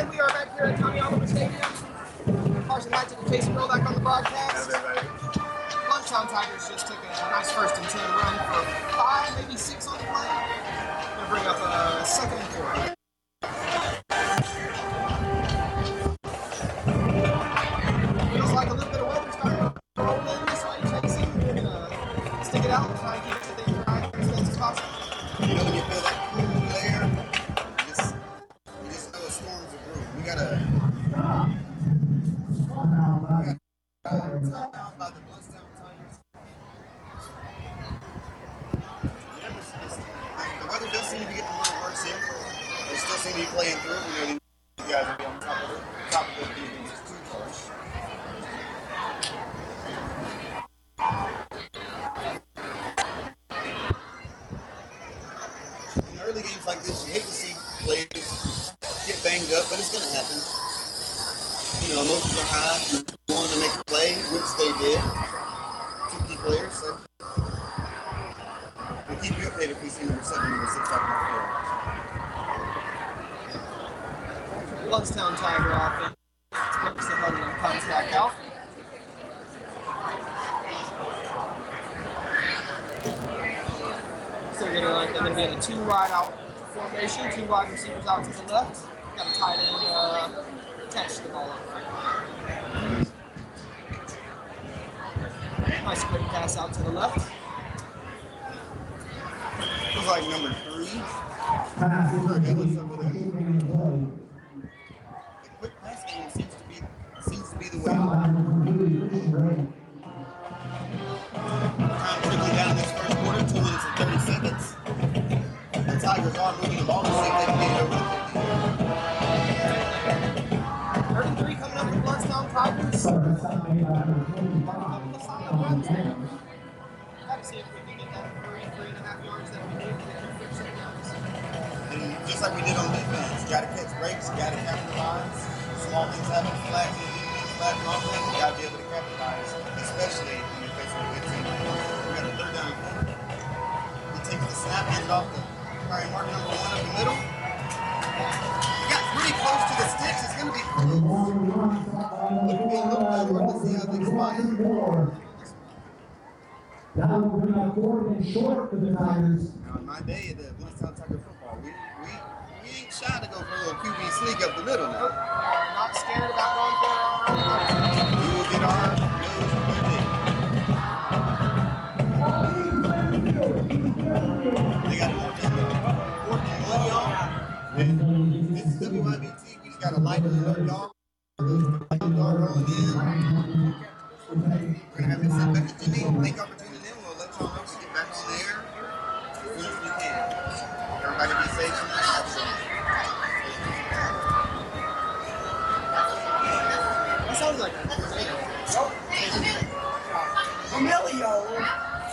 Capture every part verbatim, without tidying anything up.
And we are back here at Tommy Oliver Stadium. Carson Knights and Casey Roldack on the broadcast. Lunchtime Tigers just took a nice first and ten run for five, maybe six on the play. Gonna bring up a second and four. Feels like a little bit of weather starting to roll in this way, Casey. We're gonna stick it out and try and keep everything dry as best as possible. You know when you feel that cool air, you just, you just know a storm's a brew. We gotta, we gotta talk about the Bloodstown Tigers. The weather does seem to be getting a little worse here. They still seem to be playing through. You know, these guys will be on top of it. Top of their defense is too harsh. Early games like this, you hate to see players get banged up, but it's going to happen. You know, emotions are high. You want to make a play, which they did. Two key players, so we'll keep you updated if we see number seven, number six out on the field. Bloodstown Tiger offense makes the button and comes back out. So they're going to be in a two wide out formation, two wide receivers out to the left. Got a tight end uh, catch the ball up. Nice quick pass out to the left. Feels like number three. The quick pass game seems to be seems to be the way. Time trickling down in this first quarter, two minutes and thirty seconds. The Tigers are moving the ball to see if they can get it over the thirty-three coming up with Bloodstown Tigers. Got to see if we can get that three, three and a half yards that we need to get our first set downs. And just like we did on defense, you got to catch breaks, you got to capitalize. Small things happen, flags on defense, flags on offense, you got to be able to capitalize, especially when you're facing a good team. We got a third down and four. He takes the snap, hands off the Curry Martin, number one up the middle. He got pretty close to the sticks. It's going to be close. It could be a little short. Let's see how things fly. That will bring up fourth and short for the Tigers. Now, in my day, the Bloodstown Tiger football, we, we, we ain't shy to go for a little Q B sneak up the middle now. Nope. We're not scared about going for our own. We will get our nose where they got more than fourth and one, y'all. And this is W I B T. We just got a light alert, y'all. Light alert rolling in. We're going to have this set back to Jimmy. Make opportunity then. We'll let y'all know to get back on the air as soon as we can. Everybody be safe from that. That sounds like a Emilio.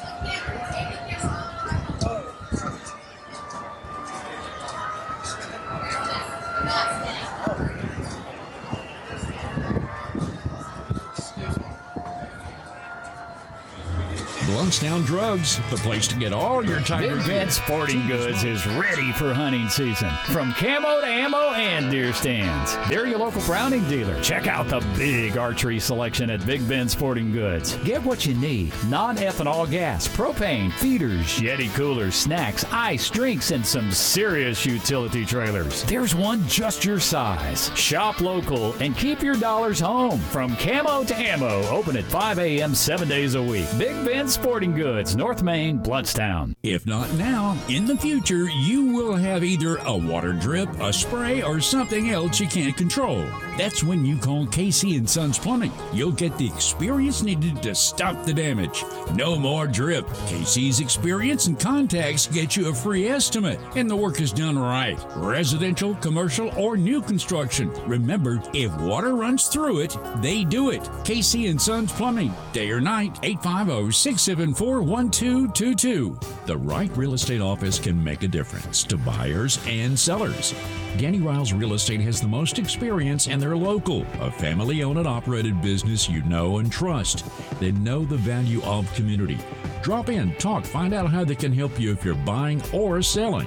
Bloodstown Drugs, the place to get all your Tiger Big Ben Sporting Goods is ready for hunting season. From camo to ammo and deer stands. They're your local Browning dealer. Check out the big archery selection at Big Ben Sporting Goods. Get what you need. Non-ethanol gas, propane, feeders, Yeti coolers, snacks, ice, drinks, and some serious utility trailers. There's one just your size. Shop local and keep your dollars home. From camo to ammo, open at five a.m. seven days a week. Big Ben Sporting Goods, North Main, Bloodstown. If not now, in the future, you will have either a water drip, a spray, or something else you can't control. That's when you call K C and Sons Plumbing. You'll get the experience needed to stop the damage. No more drip. K C's experience and contacts get you a free estimate, and the work is done right. Residential, commercial, or new construction. Remember, if water runs through it, they do it. K C and Sons Plumbing. Day or night, eight five zero, six seven four, one two two two. The right real estate office can make a difference to buyers and sellers. Ganny Riles Real Estate has the most experience, and they're local. A family-owned and operated business you know and trust. They know the value of community. Drop in, talk, find out how they can help you if you're buying or selling.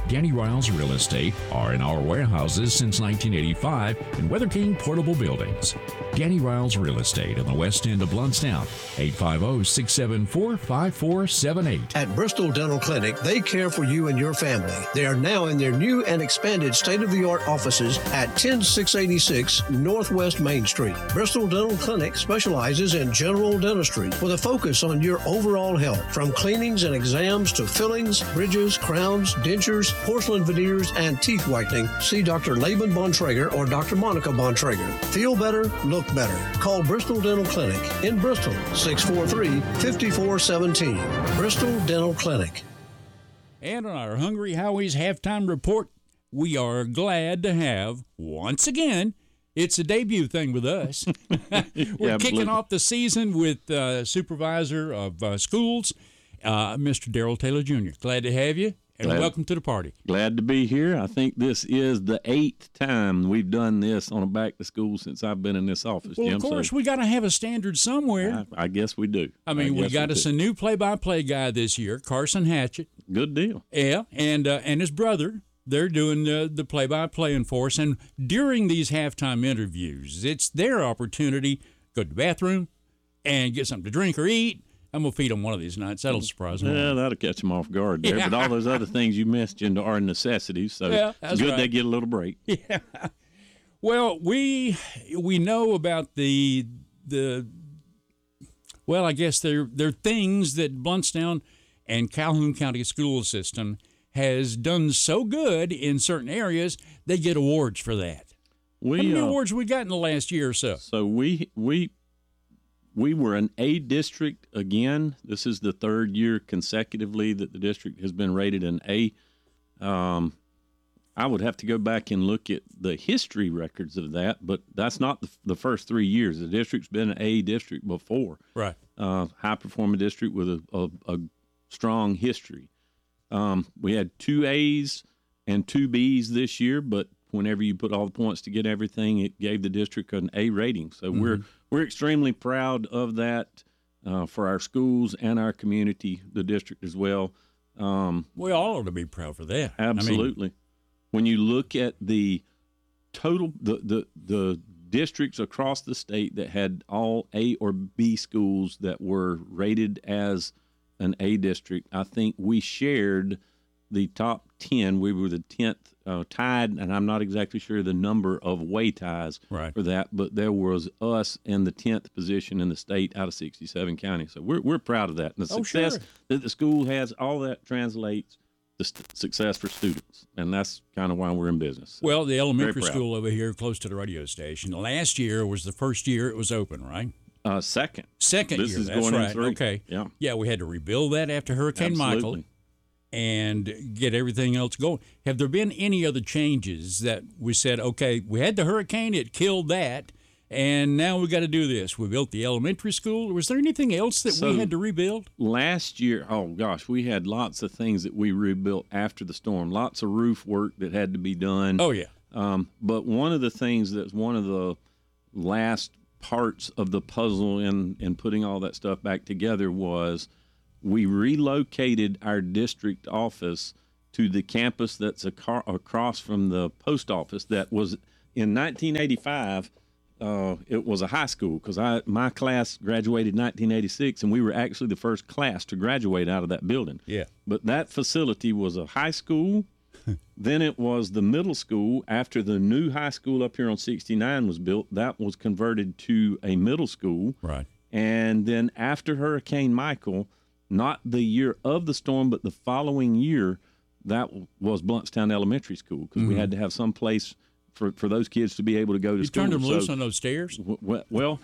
Danny Riles Real Estate are in our warehouses since nineteen eighty-five in Weather King Portable Buildings. Danny Riles Real Estate in the west end of Bluntstown, eight five zero, six seven four, five four seven eight. At Bristol Dental Clinic, they care for you and your family. They are now in their new and expanded state-of-the-art offices at ten six eighty-six Northwest Main Street. Bristol Dental Clinic specializes in general dentistry with a focus on your overall health, from cleanings and exams to fillings, bridges, crowns, dentures, porcelain veneers, and teeth whitening. See Doctor Laban Bontrager or Doctor Monica Bontrager. Feel better, look better. Call Bristol Dental Clinic in Bristol, six four three, five four one seven. Bristol Dental Clinic. And on our Hungry Howie's halftime report, we are glad to have, once again, it's a debut thing with us. We're yeah, kicking off the season with uh, Supervisor of uh, Schools, uh, Mister Darrell Taylor Junior Glad to have you, and glad, welcome to the party. Glad to be here. I think this is the eighth time we've done this on a back to school since I've been in this office, Well, Jim. of course, so we got to have a standard somewhere. I, I guess we do. I mean, I we got we us do. a new play-by-play guy this year, Carson Hatchett. Good deal. Yeah, and uh, and his brother. They're doing the, the play-by-play for us. And during these halftime interviews, it's their opportunity to go to the bathroom and get something to drink or eat. I'm going to feed them one of these nights. That'll surprise them. Yeah, that'll catch them off guard there. Yeah. But all those other things you mentioned are necessities, so Yeah, that's it's good right. they get a little break. Yeah. Well, we we know about the the well, I guess they're they're things that Bluntstown and Calhoun County school system has done so good in certain areas, they get awards for that. We, How many uh, awards we got in the last year or so? So we we we were an A district again. This is the third year consecutively that the district has been rated an A. Um, I would have to go back and look at the history records of that, but that's not the, the first three years. The district's been an A district before. Right. Uh, high performing district with a, a, a strong history. Um, we had two A's and two B's this year, but whenever you put all the points to get everything, it gave the district an A rating. So mm-hmm. we're we're extremely proud of that uh, for our schools and our community, the district as well. Um, we all ought to be proud for that. Absolutely. I mean, when you look at the total, the, the the districts across the state that had all A or B schools that were rated as an A district, I think we shared the top ten. We were the tenth uh, tied, and I'm not exactly sure the number of way ties right. for that, but there was us in the tenth position in the state out of sixty-seven counties. So we're we're proud of that. And the oh, success sure. that the school has, all that translates to st- success for students, and that's kind of why we're in business. So well, the elementary school over here close to the radio station, last year was the first year it was open, right? Uh, second. Second this year, is that's going right. in three. Okay. Yeah. Yeah, we had to rebuild that after Hurricane Absolutely. Michael and get everything else going. Have there been any other changes that we said, okay, we had the hurricane, it killed that, and now we got to do this? We built the elementary school. Was there anything else that So, we had to rebuild? Last year, oh gosh, we had lots of things that we rebuilt after the storm. Lots of roof work that had to be done. Oh, yeah. Um, but one of the things that's one of the last parts of the puzzle in, in putting all that stuff back together was we relocated our district office to the campus that's a car, across from the post office that was in nineteen eighty-five. Uh, it was a high school because I my class graduated in nineteen eighty-six, and we were actually the first class to graduate out of that building. Yeah. But that facility was a high school. Then it was the middle school. After the new high school up here on sixty-nine was built, that was converted to a middle school. Right. And then after Hurricane Michael, not the year of the storm, but the following year, that was Bluntstown Elementary School because mm-hmm. we had to have some place for, for those kids to be able to go to you school. You turned them so, loose on those stairs? W- well,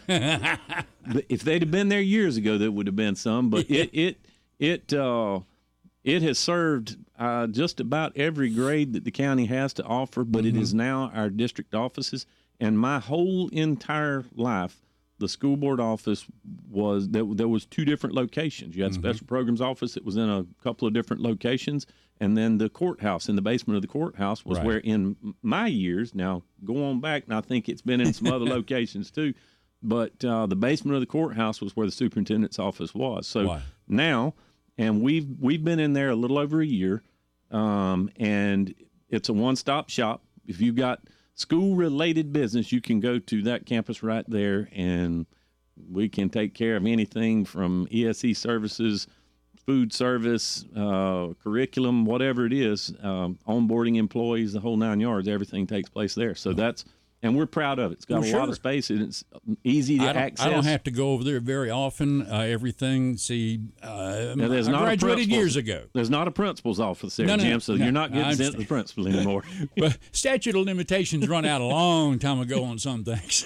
if they'd have been there years ago, there would have been some. But yeah. it it it uh, it has served uh, just about every grade that the county has to offer, but mm-hmm. it is now our district offices. And my whole entire life, the school board office was there, there was two different locations. You had mm-hmm. special programs office that was in a couple of different locations, and then the courthouse in the basement of the courthouse was right. where in my years, now go on back, and I think it's been in some other locations too, but uh, the basement of the courthouse was where the superintendent's office was. So Why? now, and we've we've been in there a little over a year. um, and it's a one-stop shop. If you've got school-related business, you can go to that campus right there, and we can take care of anything from E S E services, food service, uh, curriculum, whatever it is, um, onboarding employees, the whole nine yards. Everything takes place there. So that's, and we're proud of it. It's got Well, a sure. lot of space, and it's easy to I don't, access. I don't have to go over there very often. Uh, everything, see, uh, Now, there's I not a graduated principal's- years ago. There's not a principal's office there, No, no, Jim, so no, you're not I getting sent to the understand. principal anymore. But statute of limitations run out a long time ago on some things.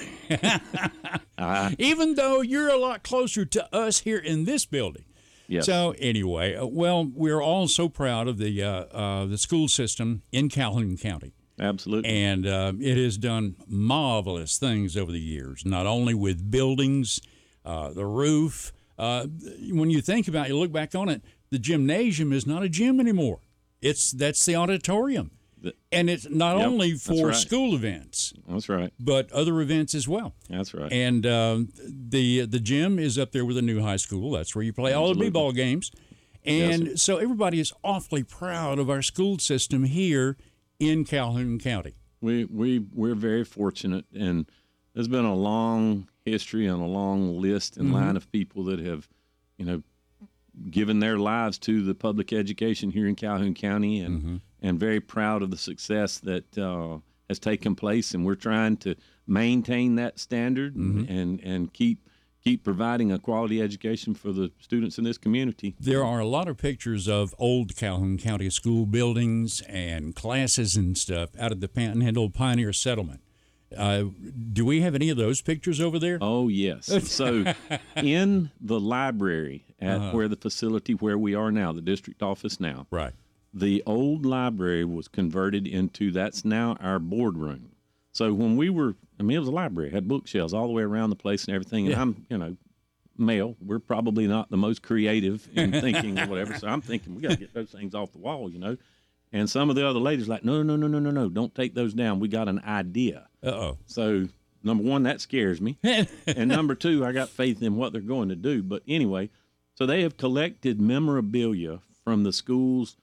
uh, Even though you're a lot closer to us here in this building. yes. So anyway, uh, well, we're all so proud of the uh, uh, the school system in Calhoun County. Absolutely. And uh, it has done marvelous things over the years, not only with buildings, uh, the roof. Uh, when you think about it, you look back on it, the gymnasium is not a gym anymore. It's that's the auditorium. The- And it's not Yep, only that's for right. school events, That's right. but other events as well. That's right. And um, the the gym is up there with the new high school. That's where you play all the Absolutely. b-ball games. And Yes, so everybody is awfully proud of our school system here in Calhoun County. We we we're very fortunate, and there's been a long history and a long list and Mm-hmm. line of people that have, you know, given their lives to the public education here in Calhoun County, and Mm-hmm. and very proud of the success that uh, has taken place. And we're trying to maintain that standard Mm-hmm. and and keep keep providing a quality education for the students in this community. There are a lot of pictures of old Calhoun County school buildings and classes and stuff out of the Panhandle Pioneer Settlement. Uh, do we have any of those pictures over there? Oh, yes. So in the library at Uh-huh. where the facility where we are now, the district office now, Right. the old library was converted into, that's now our boardroom. So when we were, I mean, it was a library, it had bookshelves all the way around the place and everything. And Yeah. I'm, you know, male, we're probably not the most creative in thinking or whatever. So I'm thinking, we got to get those things off the wall, you know. And some of the other ladies like, no, no, no, no, no, no, don't take those down. We got an idea. Uh-oh. So number one, that scares me. And number two, I got faith in what they're going to do. But anyway, so they have collected memorabilia from the schools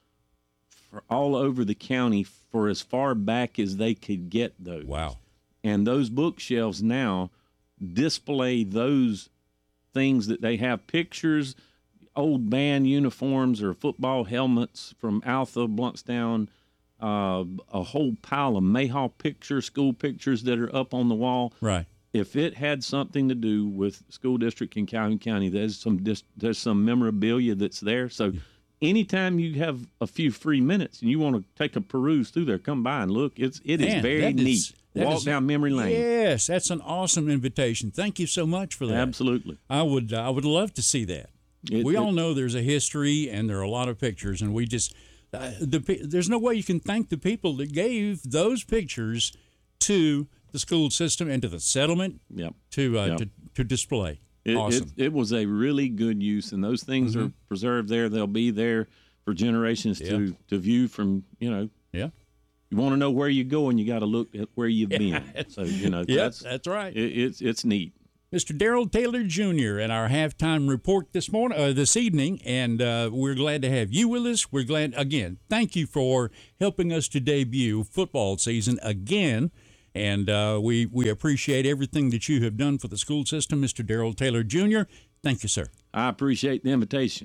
for all over the county for as far back as they could get those. Wow. And those bookshelves now display those things that they have pictures, old band uniforms or football helmets from Alpha, Bluntstown, uh, a whole pile of Mayhaw pictures, school pictures that are up on the wall. Right. If it had something to do with school district in Calhoun County, there's some dis- there's some memorabilia that's there. So anytime you have a few free minutes and you want to take a peruse through there, come by and look. It's it is Man, very that is- neat. that Walk is- down memory lane. Yes, that's an awesome invitation. Thank you so much for that. Absolutely. I would I would love to see that. It- we it- all know there's a history and there are a lot of pictures, and we just uh, the pe- there's no way you can thank the people that gave those pictures to the school system and to the settlement Yep. to uh, Yep. to, to display. It, awesome. it, it was a really good use, and those things are preserved there. They'll be there for generations to, Yeah. to view from, you know, yeah. you want to know where you're going, you got to look at where you've been. So, you know, Yep, that's, that's right. it, it's, it's neat. Mister Darrell Taylor Junior in our halftime report this morning, uh, this evening, and uh, we're glad to have you with us. We're glad again. Thank you for helping us to debut football season again, and uh, we we appreciate everything that you have done for the school system, Mister Darrell Taylor Junior Thank you, sir. I appreciate the invitation.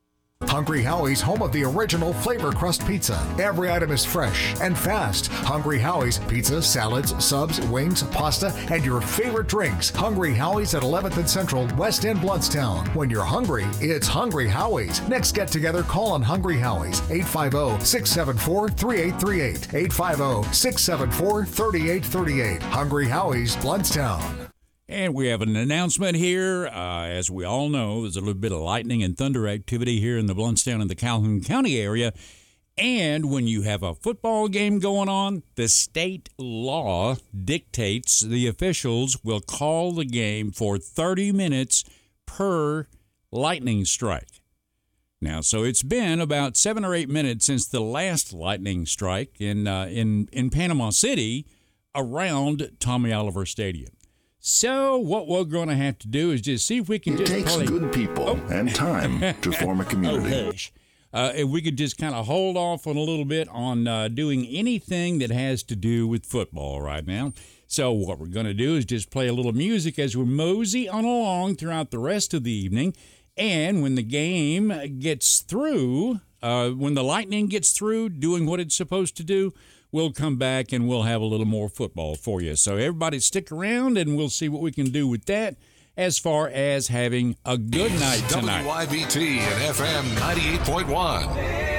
Hungry Howie's, home of the original flavor crust pizza. Every item is fresh and fast. Hungry Howie's, pizza, salads, subs, wings, pasta, and your favorite drinks. Hungry Howie's at eleventh and Central, West End, Bluntstown. When you're hungry, it's Hungry Howie's. Next get together, call on Hungry Howie's, eight five zero, six seven four, three eight three eight, eight five zero, six seven four, three eight three eight. Hungry Howie's, Bluntstown. And we have an announcement here. Uh, as we all know, there's a little bit of lightning and thunder activity here in the Bluntstown and the Calhoun County area. And when you have a football game going on, the state law dictates the officials will call the game for thirty minutes per lightning strike. Now, so it's been about seven or eight minutes since the last lightning strike in uh, in in Panama City around Tommy Oliver Stadium. So what we're going to have to do is just see if we can It just takes play. good people and time to form a Oh, community. hush. uh, if we could just kind of hold off on a little bit on uh, doing anything that has to do with football right now. So what we're going to do is just play a little music as we mosey on along throughout the rest of the evening. And when the game gets through, uh, when the Lightning gets through doing what it's supposed to do, we'll come back and we'll have a little more football for you. So everybody stick around and we'll see what we can do with that as far as having a good night tonight. W I B T and F M ninety-eight point one.